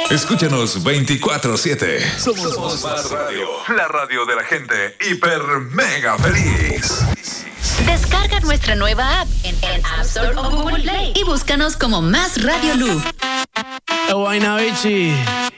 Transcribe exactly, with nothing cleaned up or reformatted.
Escúchanos veinticuatro siete. Somos Más Radio, la radio de la gente hiper mega feliz. Descarga nuestra nueva app en, en App Store o Google Play y búscanos como Más Radio Lu. Guayna Bichi.